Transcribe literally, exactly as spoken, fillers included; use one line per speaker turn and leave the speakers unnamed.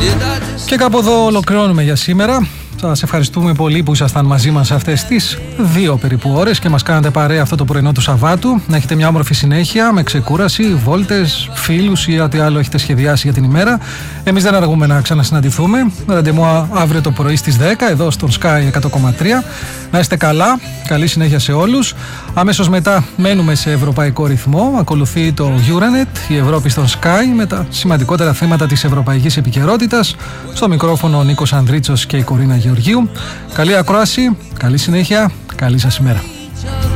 Και κάπου εδώ ολοκληρώνουμε για σήμερα. Σας ευχαριστούμε πολύ που ήσασταν μαζί μας αυτές τις δύο περίπου ώρες και μας κάνατε παρέα αυτό το πρωινό του Σαββάτου. Να έχετε μια όμορφη συνέχεια με ξεκούραση, βόλτες, φίλους ή ό,τι άλλο έχετε σχεδιάσει για την ημέρα. Εμείς δεν αργούμε να ξανασυναντηθούμε. Ραντεβού αύριο το πρωί στις δέκα εδώ στον Sky εκατό κόμμα τρία. Να είστε καλά, καλή συνέχεια σε όλους. Αμέσως μετά μένουμε σε ευρωπαϊκό ρυθμό. Ακολουθεί το Euronet, η Ευρώπη στον Sky, με τα σημαντικότερα θέματα της ευρωπαϊκής επικαιρότητας. Στο μικρόφωνο ο Νίκος Ανδρίτσος και η Κορίνα Γεωργίου. Καλή ακρόαση, καλή συνέχεια, καλή σας ημέρα.